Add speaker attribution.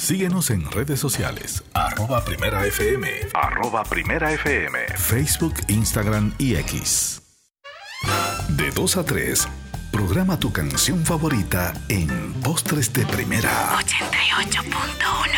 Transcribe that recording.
Speaker 1: Síguenos en redes sociales, @PrimeraFM, @PrimeraFM, Facebook, Instagram y X. De 2 a 3, programa tu canción favorita en Postres de Primera.
Speaker 2: 88.1